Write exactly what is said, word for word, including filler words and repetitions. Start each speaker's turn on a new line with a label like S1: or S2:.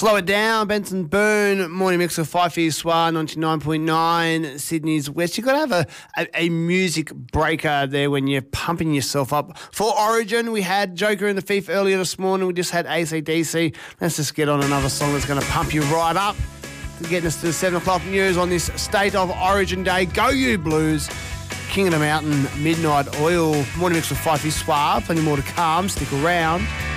S1: Slow it down, Benson Boone, morning mix of Fifey Soir, ninety-nine point nine, Sydney's West. You've got to have a, a, a music breaker there when you're pumping yourself up. For Origin, we had Joker and the Thief earlier this morning. We just had A C D C. Let's just get on another song that's going to pump you right up. Getting us to the seven o'clock news on this State of Origin Day. Go You Blues, King of the Mountain, Midnight Oil, morning mix of Fifey Soir. Plenty more to come. Stick around.